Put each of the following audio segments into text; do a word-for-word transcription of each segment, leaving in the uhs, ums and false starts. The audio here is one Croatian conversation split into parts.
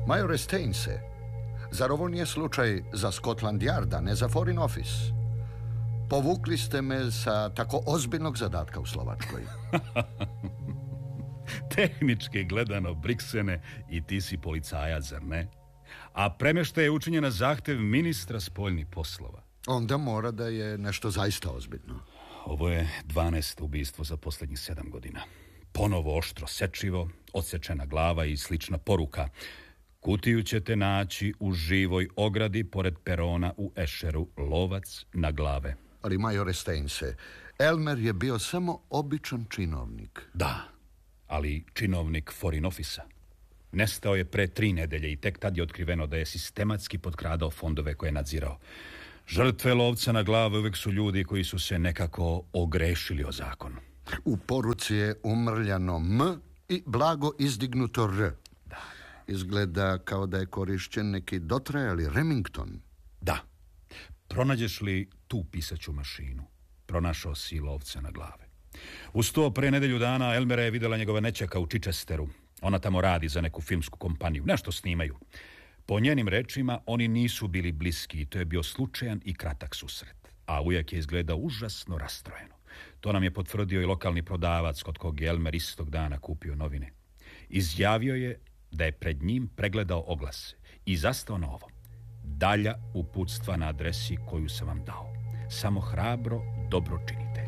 Majore Steinse, zar ovo nije slučaj za Scotland Yard, a ne za Foreign Office? Povukli ste me sa tako ozbiljnog zadatka u Slovačkoj. Tehnički gledano, Briksene, i ti si policajac, zar ne? A premještaj je učinjen na zahtev ministra spoljnih poslova. Onda mora da je nešto zaista ozbiljno. Ovo je dvanaesto ubistvo za posljednjih sedam godina. Ponovo oštro sečivo, odsečena glava i slična poruka. Kutiju ćete naći u živoj ogradi pored perona u Ešeru, lovac na glave. Ali, majore Steinse, Elmer je bio samo običan činovnik. Da, ali činovnik Foreign Office-a. Nestao je pre tri nedelje i tek tad je otkriveno da je sistematski potkradao fondove koje je nadzirao. Žrtve lovca na glave uvek su ljudi koji su se nekako ogrešili o zakon. U poruci je umrljano M i blago izdignuto R. Da. Izgleda kao da je korišćen neki dotrajali Remington. Da. Pronađeš li tu pisaću mašinu, pronašao si lovca na glave. Uz to pre nedelju dana Elmera je vidjela njegova nećaka u Chichesteru. Ona tamo radi za neku filmsku kompaniju. Nešto snimaju. Po njenim rečima, oni nisu bili bliski i to je bio slučajan i kratak susret. A ujak je izgledao užasno rastrojeno. To nam je potvrdio i lokalni prodavac kod kog je Elmer istog dana kupio novine. Izjavio je da je pred njim pregledao oglase i zastao na ovom. Dalja uputstva na adresi koju sam vam dao. Samo hrabro dobro činite.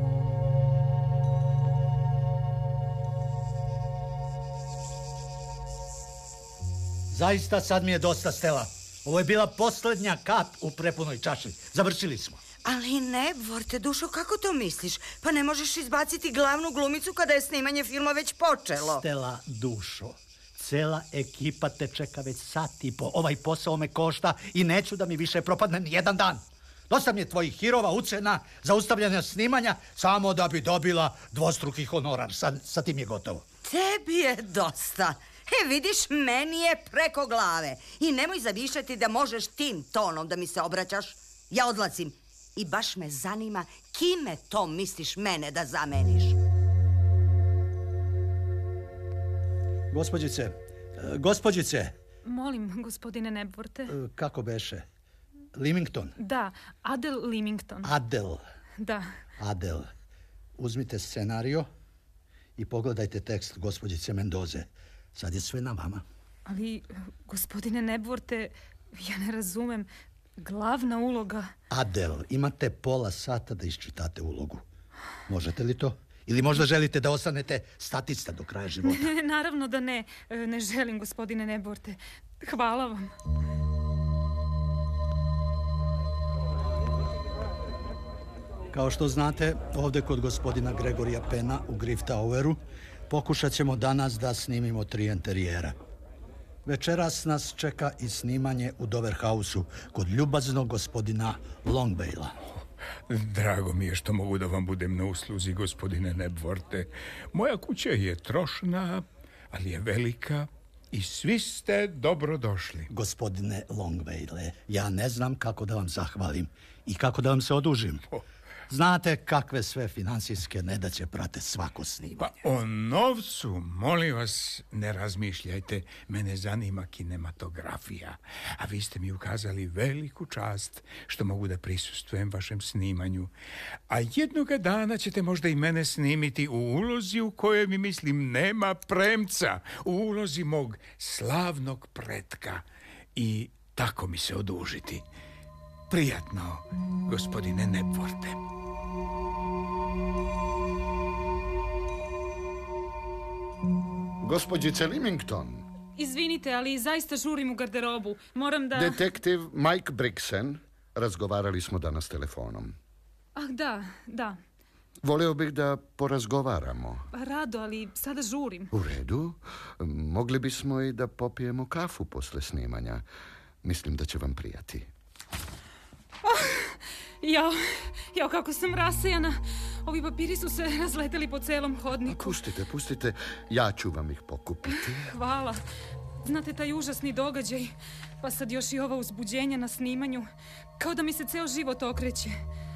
Zaista sad mi je dosta, Stella. Ovo je bila posljednja kap u prepunoj čaši. Završili smo. Ali ne, Vorte, dušo, kako to misliš? Pa ne možeš izbaciti glavnu glumicu kada je snimanje filma već počelo. Stella, dušo, cela ekipa te čeka već sat i po. Ovaj posao me košta i neću da mi više propadne ni jedan dan. Dosta mi je tvojih hirova, ucena, zaustavljanja snimanja, samo da bi dobila dvostruki honorar. Sa, sa tim je gotovo. Tebi je dosta. E, vidiš, meni je preko glave. I nemoj zavišati da možeš tim tonom da mi se obraćaš. Ja odlazim. I baš me zanima kime to misliš mene da zameniš. Gospođice, gospođice. Molim, gospodine Nebvorte. Kako beše? Limington? Da, Adel Limington. Adel. Da. Adel. Uzmite scenario i pogledajte tekst gospođice Mendoze. Sad je sve na vama. Ali, gospodine Nebvorte, ja ne razumem. Glavna uloga... Adel, imate pola sata da iščitate ulogu. Možete li to? Ili možda želite da ostanete statista do kraja života? Ne, naravno da ne. Ne želim, gospodine Nebvorte. Hvala vam. Kao što znate, ovdje kod gospodina Gregorija Pena u Griff Toweru pokušat ćemo danas da snimimo tri enterijera. Večeras nas čeka i snimanje u Dover House-u kod ljubaznog gospodina Longbaile'a. Drago mi je što mogu da vam budem na usluzi, gospodine Nebvorte. Moja kuća je trošna, ali je velika i svi ste dobro došli. Gospodine Longbaile, ja ne znam kako da vam zahvalim i kako da vam se odužim. Oh. Znate kakve sve finansijske nedaće prate svako snimanje. Pa o novcu, molim vas, ne razmišljajte. Mene zanima kinematografija. A vi ste mi ukazali veliku čast što mogu da prisustvujem vašem snimanju. A jednoga dana ćete možda i mene snimiti u ulozi u kojoj mi, mislim, nema premca. U ulozi mog slavnog pretka. I tako mi se odužiti. Prijatno, gospodine Nebvorte. Gospođice Limington. Izvinite, ali zaista žurim u garderobu. Moram da... Detektiv Mike Brixen. Razgovarali smo danas telefonom. Ah, da, da. Voleo bih da porazgovaramo. Rado, ali sada žurim. U redu. Mogli bismo i da popijemo kafu posle snimanja. Mislim da će vam prijati. Oh, jao, jao, kako sam rasejana. Ovi papiri su se razleteli po celom hodniku. Pustite, pustite. Ja ću vam ih pokupiti. Hvala. Znate, taj užasni događaj, pa sad još i ova uzbuđenja na snimanju. Kao da mi se ceo život okreće.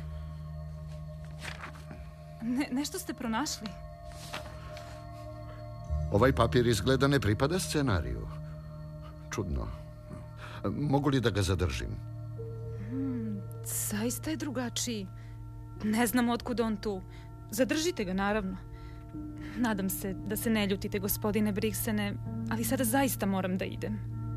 Ne, nešto ste pronašli? Ovaj papir izgleda ne pripada scenariju. čudno. Mogu li da ga zadržim? Hmm, zaista je drugačiji. Ne znam otkud on tu. Zadržite ga, naravno. Nadam se da se ne ljutite, gospodine Brigsene, ali sada zaista moram da idem.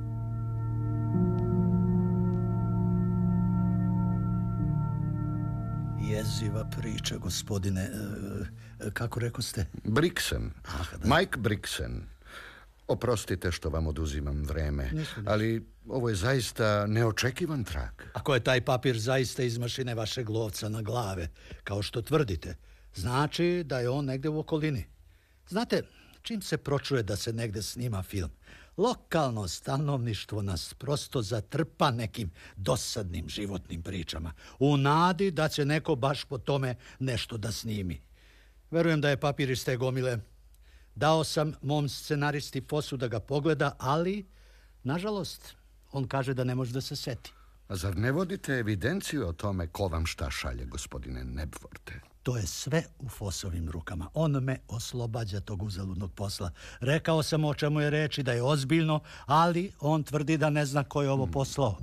Jeziva priča, gospodine. E, kako rekoste? Brigsen. Ah, da. Mike Brigsen. Oprostite što vam oduzimam vreme, ali ovo je zaista neočekivan trag. Ako je taj papir zaista iz mašine vašeg lovca na glave, kao što tvrdite, znači da je on negde u okolini. Znate, čim se pročuje da se negde snima film, lokalno stanovništvo nas prosto zatrpa nekim dosadnim životnim pričama, u nadi da će neko baš po tome nešto da snimi. Verujem da je papir iz te gomile. Dao sam mom scenaristi Fosu da ga pogleda, ali, nažalost, on kaže da ne može da se seti. A zar ne vodite evidenciju o tome ko vam šta šalje, gospodine Nebvorte? To je sve u Fosovim rukama. On me oslobađa tog uzaludnog posla. Rekao sam o čemu je reč i da je ozbiljno, ali on tvrdi da ne zna ko je ovo poslao.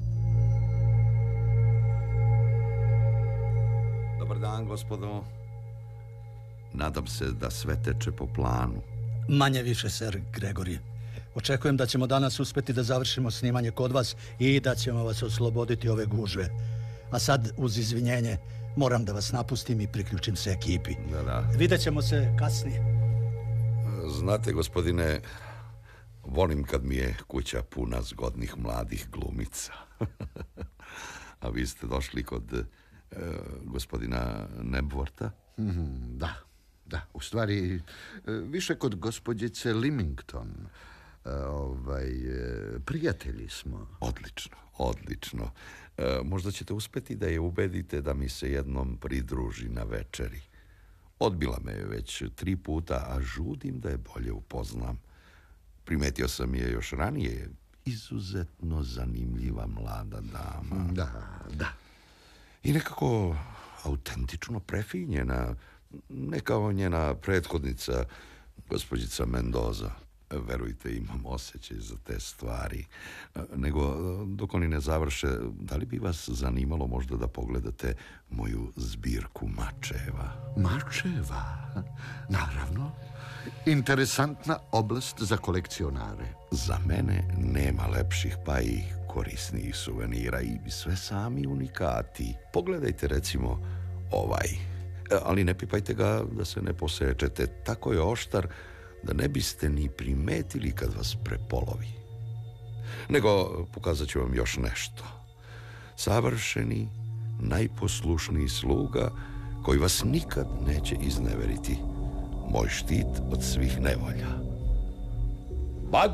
Dobar dan, gospodo. Nadam se da sve teče po planu. Manje više, ser Gregorije. Očekujem da ćemo danas uspeti da završimo snimanje kod vas i da ćemo vas osloboditi ove gužve. A sad, uz izvinjenje, moram da vas napustim i priključim se ekipi. Da, da. Vidjet ćemo se kasnije. Znate, gospodine, volim kad mi je kuća puna zgodnih mladih glumica. A vi ste došli kod e, gospodina Nebvorta? Mm, da, da. U stvari, e, više kod gospođice Limington. E, ovaj, e, prijatelji smo. Odlično, odlično. E, možda ćete uspeti da je ubedite da mi se jednom pridruži na večeri. Odbila me je već tri puta, a žudim da je bolje upoznam. Primetio sam je još ranije. Izuzetno zanimljiva mlada dama. Da, da. I nekako autentično prefinjena, ne kao njena prethodnica, gospođica Mendoza. Verujte, imam osjećaj za te stvari. Nego, dok oni ne završe, da li bi vas zanimalo možda da pogledate moju zbirku mačeva? Mačeva? Naravno. Interesantna oblast za kolekcionare. Za mene nema lepših pa i korisnijih suvenira i sve sami unikati. Pogledajte recimo ovaj, ali ne pipajte ga da se ne posečete. Tako je oštar da ne biste ni primetili kad vas prepolovi. Nego pokazat ću vam još nešto. Savršeni, najposlušniji sluga koji vas nikad neće izneveriti. Moj štit od svih nevolja. Bag?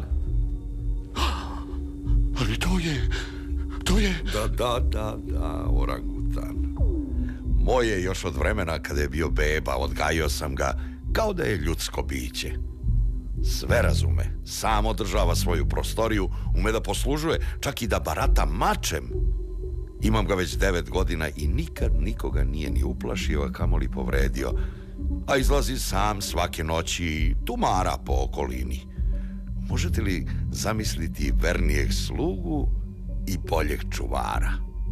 Ali to je... to je... Da, da, da, da, orangutan. Moj je još od vremena kada je bio beba, odgajio sam ga kao da je ljudsko biće. Sve razume, sam održava svoju prostoriju, ume da poslužuje, čak i da barata mačem. Imam ga već devet godina i nikad nikoga nije ni uplašio, a kamoli povredio. A izlazi sam svake noći i tumara po okolini. Možete li zamisliti vernijeg slugu i boljeg čuvara?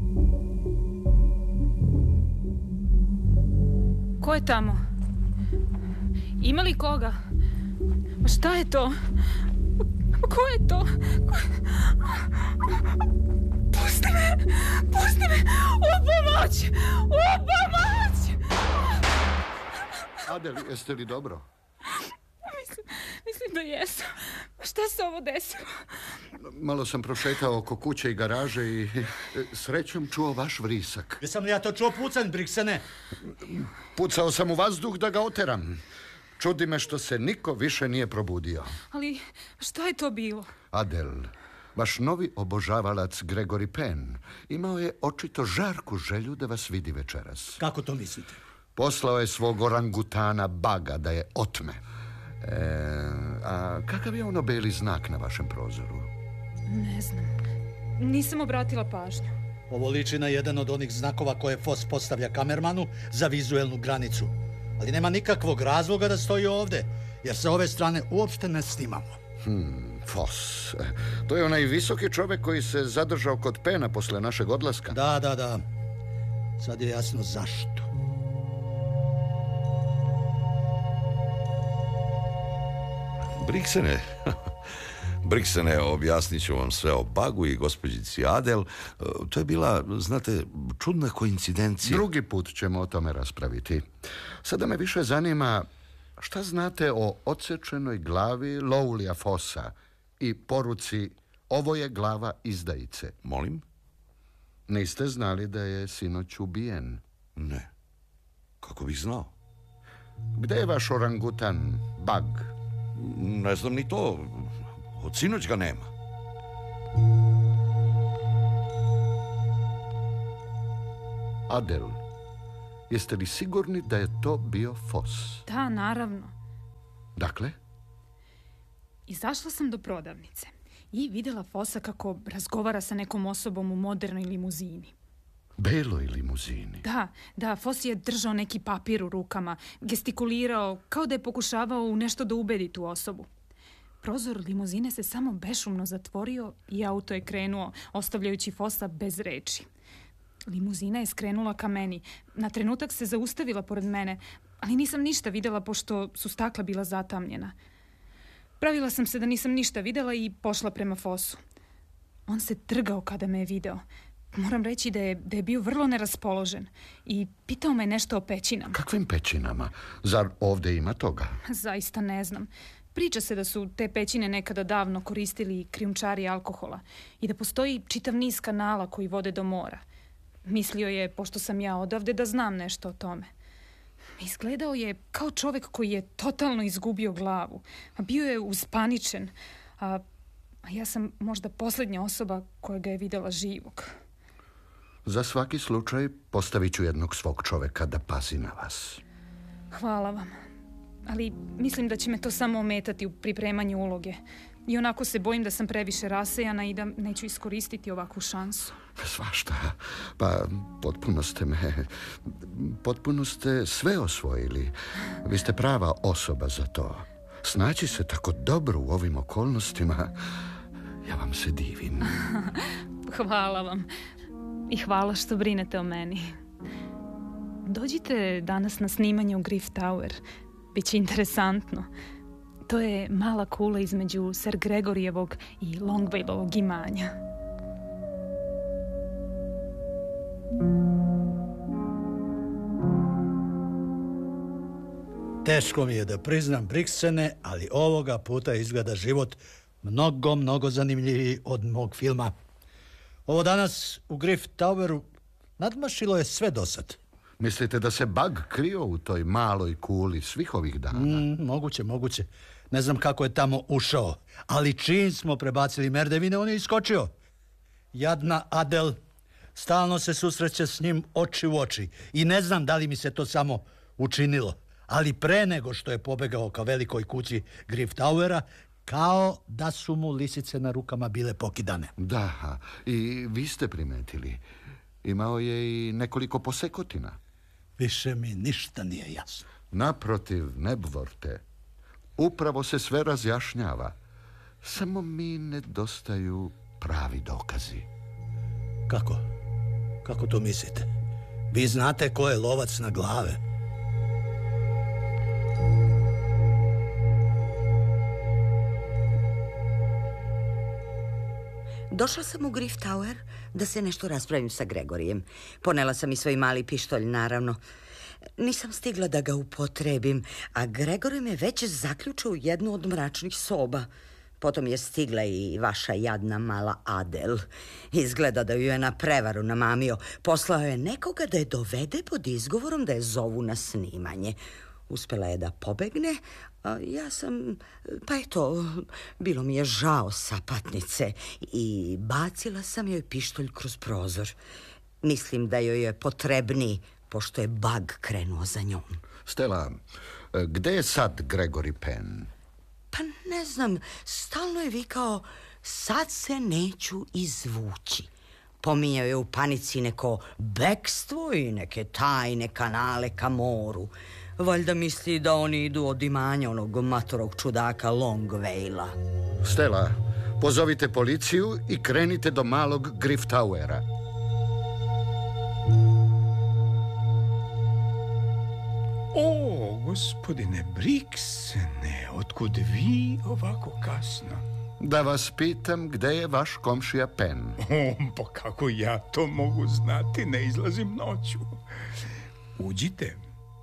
Ko je tamo? Ima li koga? Ma šta je to? Ko je to? Ko... Pusti me! Pusti me! U pomoć! U pomoć! Adel, jeste li dobro? Mislim, mislim da jesam. Šta se ovo desilo? Malo sam prošetao oko kuće i garaže i srećom čuo vaš vrisak. Jesam li ja to čuo pucan, Brigsene? Pucao sam u vazduh da ga oteram. Čudi me što se niko više nije probudio. Ali šta je to bilo? Adel, vaš novi obožavalac Gregory Penn imao je očito žarku želju da vas vidi večeras. Kako to mislite? Poslao je svog orangutana Baga da je otme. E, a kakav je ono beli znak na vašem prozoru? Ne znam. Nisam obratila pažnju. Ovo liči na jedan od onih znakova koje Fos postavlja kamermanu za vizuelnu granicu. Ali nema nikakvog razloga da stoji ovde, jer sa ove strane uopšte ne snimamo. Hmm, Foss. To je onaj visoki čovjek koji se zadržao kod Pena posle našeg odlaska. Da, da, da. Sad je jasno zašto. Brigsene, Brigsene, objasnit ću vam sve o Bagu i gospođici Adel. To je bila, znate, čudna koincidencija. Drugi put ćemo o tome raspraviti. Sada me više zanima šta znate o odsečenoj glavi Lowlija Fossa i poruci ovo je glava izdajice. Molim? Niste znali da je sinoć ubijen? Ne. Kako bih znao? Gde je vaš orangutan Bug? Ne znam ni to. Od sinoć ga nema. Adel, jeste li sigurni da je to bio Foss? Da, naravno. Dakle? Izašla sam do prodavnice i videla Fossa kako razgovara sa nekom osobom u modernoj limuzini. Beloj limuzini? Da, da, Foss je držao neki papir u rukama, gestikulirao, kao da je pokušavao u nešto da ubedi tu osobu. Prozor limuzine se samo bešumno zatvorio i auto je krenuo, ostavljajući Fossa bez reči. Limuzina je skrenula ka meni. Na trenutak se zaustavila pored mene, ali nisam ništa videla pošto su stakla bila zatamnjena. Pravila sam se da nisam ništa videla i pošla prema Fossu. On se trgao kada me je video. Moram reći da je, da je bio vrlo neraspoložen i pitao me nešto o pećinama. Kakvim pećinama? Zar ovde ima toga? Zaista ne znam. Priča se da su te pećine nekada davno koristili krijumčari alkohola i da postoji čitav niz kanala koji vode do mora. Mislio je, pošto sam ja odavde, da znam nešto o tome. Izgledao je kao čovek koji je totalno izgubio glavu. A bio je uspaničen. A, a ja sam možda posljednja osoba koja ga je videla živog. Za svaki slučaj postavit ću jednog svog čoveka da pazi na vas. Hvala vam. Ali mislim da će me to samo ometati u pripremanju uloge. I onako se bojim da sam previše rasejana i da neću iskoristiti ovakvu šansu. Svašta. Pa potpuno ste me... Potpuno ste sve osvojili. Vi ste prava osoba za to. Snaći se tako dobro u ovim okolnostima, ja vam se divim. Hvala vam. I hvala što brinete o meni. Dođite danas na snimanje u Griff Tower. Biće interesantno. To je mala kula između Ser Gregorijevog i Longvaleovog imanja. Teško mi je da priznam, Brigsene, ali ovoga puta izgleda život mnogo, mnogo zanimljiviji od mog filma. Ovo danas u Griff Toweru nadmašilo je sve dosad. Mislite da se Bug krio u toj maloj kuli svih ovih dana? Mm, moguće, moguće. Ne znam kako je tamo ušao, ali čim smo prebacili merdevine, on je iskočio. Jadna Adel stalno se susreće s njim oči u oči i ne znam da li mi se to samo učinilo, ali pre nego što je pobegao ka velikoj kući Griff Towera, kao da su mu lisice na rukama bile pokidane. Da, i vi ste primetili. Imao je i nekoliko posekotina. Više mi ništa nije jasno. Naprotiv, ne bvorte. Upravo se sve razjašnjava. Samo mi nedostaju pravi dokazi. Kako? Kako to mislite? Vi znate ko je lovac na glave? Došla sam u Griff Tower da se nešto raspravim sa Gregorijem. Ponela sam i svoj mali pištolj, naravno. Nisam stigla da ga upotrebim, a Gregorij me već zaključao u jednu od mračnih soba. Potom je stigla i vaša jadna mala Adel. Izgleda da ju je na prevaru namamio. Poslao je nekoga da je dovede pod izgovorom da je zovu na snimanje. Uspela je da pobegne, a ja sam, pa eto, bilo mi je žao sapatnice i bacila sam joj pištolj kroz prozor. Mislim da joj je potrebniji, pošto je Bug krenuo za njom. Stella, gde je sad Gregory Penn? Pa ne znam, stalno je vikao, sad se neću izvući. Pominjao je u panici neko bekstvo i neke tajne kanale ka moru. Valjda misli da oni idu od imanja onog matorog čudaka Longveila. Stella, pozovite policiju i krenite do malog Griftauera. O, gospodine Brigsene, otkud vi ovako kasno? Da vas pitam gde je vaš komšija Pen. O, pa kako ja to mogu znati, ne izlazim noću. Uđite.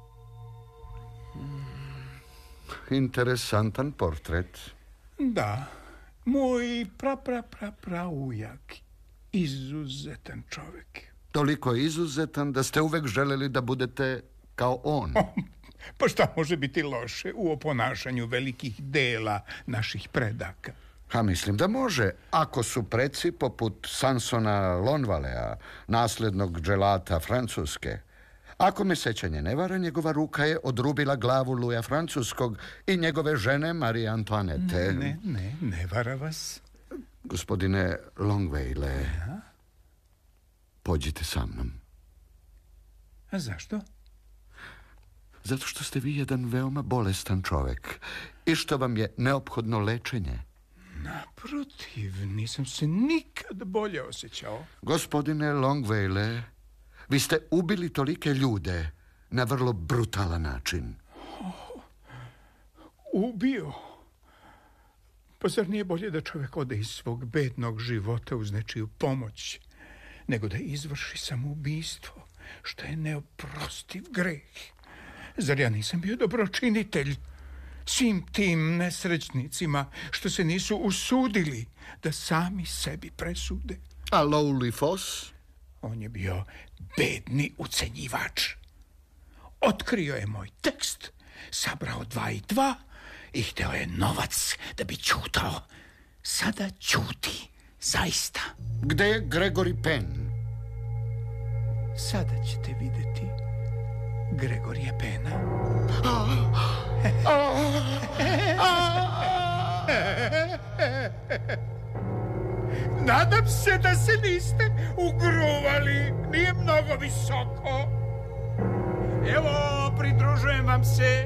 Interesantan portret. Da, moj pra pra pra pra ujak. Izuzetan čovjek. Toliko izuzetan da ste uvek želeli da budete kao on. O, pa šta može biti loše u oponašanju velikih dela naših predaka? A mislim da može, ako su preci poput Sansona Lonvalea, naslednog dželata Francuske. Ako me sećanje ne vara, njegova ruka je odrubila glavu Luja Francuskog i njegove žene Marije Antoinette. Ne, ne, ne vara vas. Gospodine Longveile, ja? Pođite sa mnom. A zašto? Zato što ste vi jedan veoma bolestan čovek i što vam je neophodno lečenje. Naprotiv, nisam se nikad bolje osjećao. Gospodine Longveile, vi ste ubili tolike ljude na vrlo brutalan način. Oh, ubio? Pa zar nije bolje da čovjek ode iz svog bednog života uz nečiju pomoć, nego da izvrši samoubistvo, što je neoprostiv greh? Zar ja nisam bio dobročinitelj svim tim nesrećnicima što se nisu usudili da sami sebi presude? A Lowly Foss? On je bio bedni ucenjivač. Otkrio je moj tekst, sabrao dva i dva i hteo je novac da bi ćutao. Sada ćuti, zaista. Gde je Gregory Pen? Sada ćete vidjeti Gregorija Pena. Nadam se da se niste ugruvali. Nije mnogo visoko. Evo, pridružujem vam se.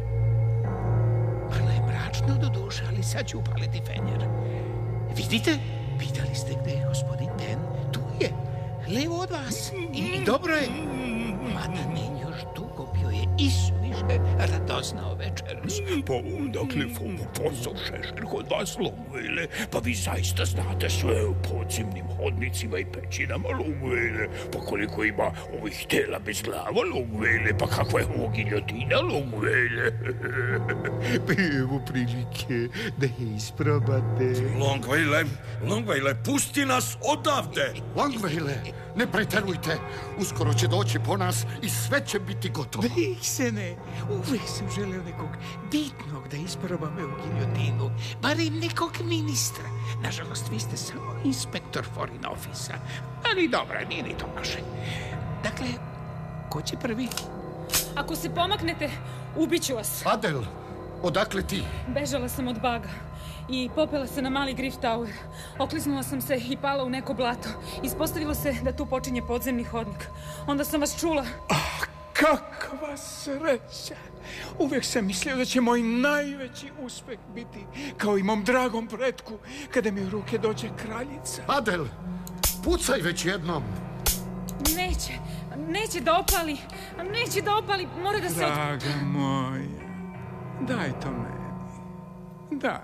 Malo je mračno do duše, ali sad ću upaliti fenjer. Vidite? Pitali ste gde je gospodin Pen? Tu je, levo od vas. I dobro je. Mada ne još dugo, bio je isuviše radoznao večeras. Pa odakle fomo posao šešer kod vas, Longveile? Pa vi zaista znate sve u podzemnim hodnicima i pećinama, Longveile. Pa koliko ima ovih tela bez glava, Longveile? Pa kakva je ovo giljotina, Longveile? Pa evo prilike da je isprobate. Longveile, Longveile, pusti nas odavde! Longveile, ne preterujte. Uskoro će doći po nas i sve će biti gotovo. Brigsene, uvijek sam želeo nekog bitnog da isproba me u giljotinu. Barem nekog ministra. Nažalost, vi ste samo inspektor foreign office-a. Ali dobro, nije ni to vaše. Dakle, ko će prvi? Ako se pomaknete, ubiću vas. Adel, odakle ti? Bežala sam od baga i popela se na mali Griftauer. Okliznula sam se i pala u neko blato. Ispostavilo se da tu počinje podzemni hodnik. Onda sam vas čula. Ah, kakva sreća! Uvijek sam mislio da će moj najveći uspeh biti kao i mom dragom pretku kada mi u ruke dođe kraljica. Adel, pucaj već jednom. Neće, neće da opali. Neće da opali, mora da se... Draga moja, daj to meni. Daj.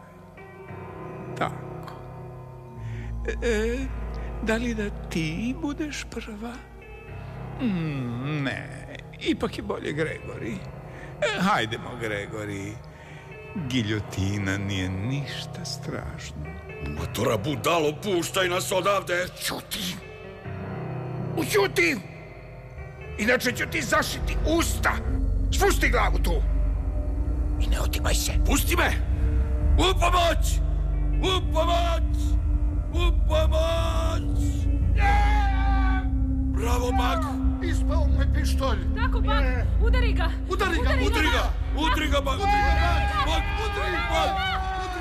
Tako. E, da li da ti budeš prva? Mm, ne, ipak je bolje Gregori. E, hajdemo, Gregori. Giljotina nije ništa strašno. Matora budalo, puštaj nas odavde. Ćuti. Ućuti. Inače ću ti zašiti usta. Spusti glavu tu. I ne otimaj se. Pusti me. U pomoć. U pomoć. U pomoć. Yeah! Bravo, Bak. Ispao me pištolj. Tako, Bak, udari ga. Udari ga, udari ga. Udari ga, Bak. Udari ga, Bak. Udari ga, Bak.